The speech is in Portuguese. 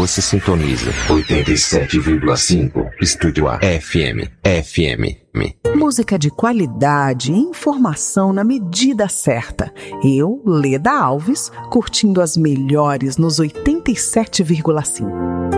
você sintoniza 87,5 Estúdio A FM. Música de qualidade e informação na medida certa. Eu, Leda Alves, curtindo as melhores nos 87,5.